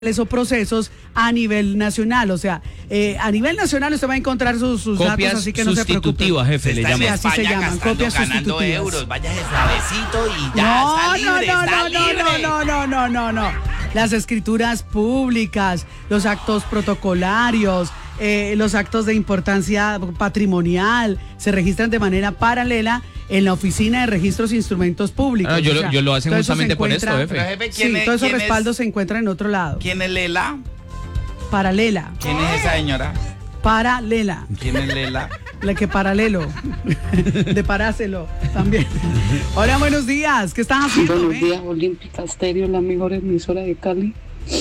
o procesos a nivel nacional, o sea, a nivel nacional usted va a encontrar sus copias datos, así que no se preocupe. sustitutivas, jefe, le llaman. Así se llaman, copias ganando sustitutivas. euros, váyase suavecito y ya, No. Las escrituras públicas, los actos protocolarios, los actos de importancia patrimonial se registran de manera paralela en la Oficina de Registros e Instrumentos Públicos. Yo lo hacen justamente por esto, jefe. Pero, jefe, Sí, todos esos respaldos se encuentran en otro lado. ¿Quién es Lela? Paralela. ¿Quién es esa señora? Paralela. ¿Quién es Lela? La que paralelo. De paráselo también. Hola, buenos días. ¿Qué están haciendo? Buenos días, Olímpica Estéreo, la mejor emisora de Cali.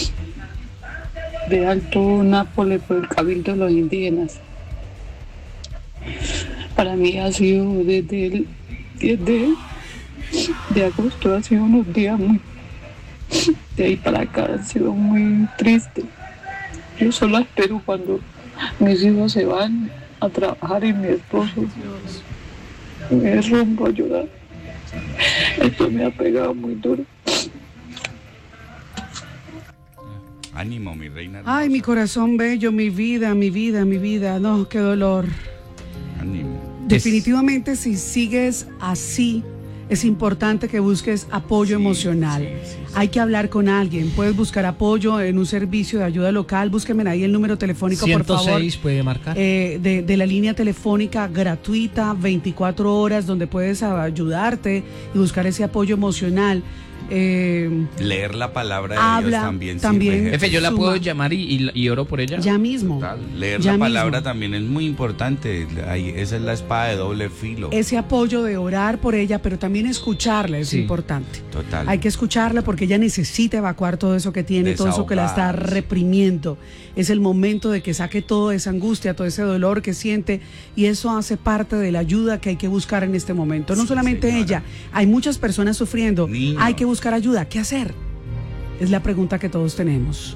De Alto Nápoles por el Cabildo de los Indígenas. Para mí ha sido desde el 10 de agosto, ha sido unos días muy... De ahí para acá ha sido muy triste. Yo solo espero cuando mis hijos se van a trabajar y mi esposo me rumbo a llorar. Esto me ha pegado muy duro. Ánimo, mi reina. Ay, mi corazón bello, mi vida. No, qué dolor. Ánimo. Definitivamente, si sigues así, es importante que busques apoyo emocional. Hay que hablar con alguien. Puedes buscar apoyo en un servicio de ayuda local. Búsquenme ahí el número telefónico, 106, por favor. puede marcar. De la línea telefónica gratuita, 24 horas, donde puedes ayudarte y buscar ese apoyo emocional. Leer la palabra de Dios también sirve. Jefe, yo la puedo llamar y oro por ella. Ya mismo. Total. Leer ya la palabra mismo. también es muy importante. Ahí, esa es la espada de doble filo. Ese apoyo de orar por ella, pero también escucharla es Sí. importante. Total. Hay que escucharla porque ella necesita evacuar todo eso que tiene, todo eso que la está Desahogarse. reprimiendo. Es el momento de que saque toda esa angustia, todo ese dolor que siente, y eso hace parte de la ayuda que hay que buscar en este momento. No Sí, solamente señora. ella, hay muchas personas sufriendo. Niños. Hay que buscar ayuda. ¿Qué hacer? Es la pregunta que todos tenemos.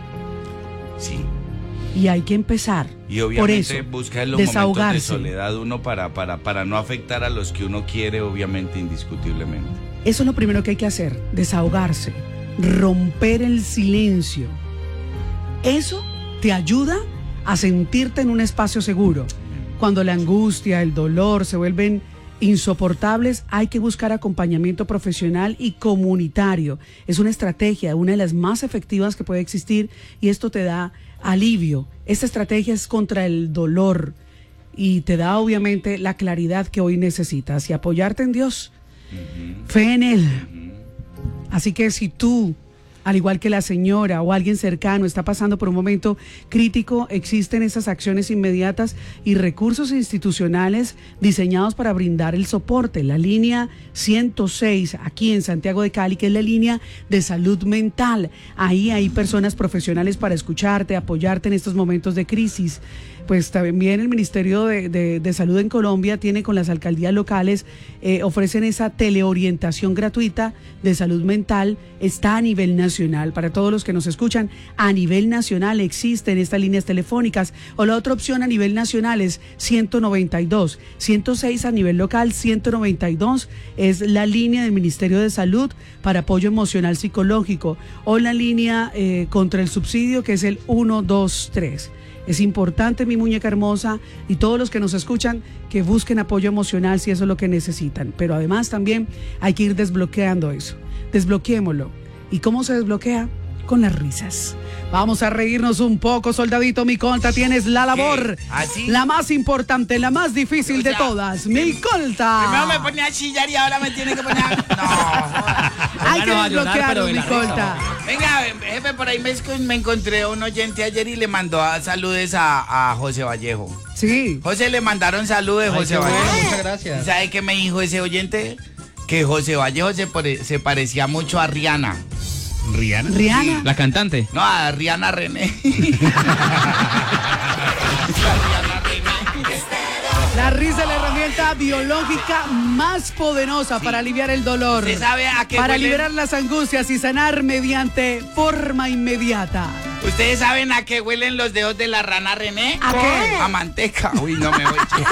Sí. Y hay que empezar. Y por obviamente eso, buscar los momentos de desahogarse. soledad uno para no afectar a los que uno quiere, obviamente, indiscutiblemente. Eso es lo primero que hay que hacer, desahogarse, romper el silencio. Eso te ayuda a sentirte en un espacio seguro. Cuando la angustia, el dolor se vuelven insoportables, hay que buscar acompañamiento profesional y comunitario. Es una estrategia, una de las más efectivas que puede existir, y esto te da alivio. Esta estrategia es contra el dolor y te da obviamente la claridad que hoy necesitas y apoyarte en Dios. Fe en Él. Así que si tú, al igual que la señora o alguien cercano, está pasando por un momento crítico, existen esas acciones inmediatas y recursos institucionales diseñados para brindar el soporte. La línea 106 aquí en Santiago de Cali, que es la línea de salud mental. Ahí hay personas profesionales para escucharte, apoyarte en estos momentos de crisis. Pues también el Ministerio de Salud en Colombia tiene con las alcaldías locales, ofrecen esa teleorientación gratuita de salud mental. Está a nivel nacional. Para todos los que nos escuchan, a nivel nacional existen estas líneas telefónicas. O la otra opción a nivel nacional es 192. 106 a nivel local, 192 es la línea del Ministerio de Salud para apoyo emocional psicológico. O la línea contra el subsidio, que es el 123. Es importante, mi muñeca hermosa, y todos los que nos escuchan, que busquen apoyo emocional si eso es lo que necesitan. Pero además también hay que ir desbloqueando eso. Desbloqueémoslo. ¿Y cómo se desbloquea? Con las risas. Vamos a reírnos un poco, soldadito mi colta. Tienes la labor, ¿Así? la más importante, la más difícil de todas. Mi colta. Primero me ponía a chillar y ahora me tiene que poner a... Hay que no va a llorar, desbloquearlo, pero de mi la colta. Venga, jefe, por ahí me encontré un oyente ayer y le mandó saludos a José Vallejo. Sí. José, le mandaron saludos de José Vallejo. Muchas gracias. ¿Sabe qué me dijo ese oyente? Que José Vallejo se parecía mucho a Rihanna. Rihanna. La cantante. No, a Rihanna René. La risa es la herramienta biológica más poderosa para aliviar el dolor, ¿Usted sabe a qué para huelen? liberar las angustias y sanar mediante forma inmediata. ¿Ustedes saben a qué huelen los dedos de la rana René? ¿A qué? A manteca. Uy, no me voy.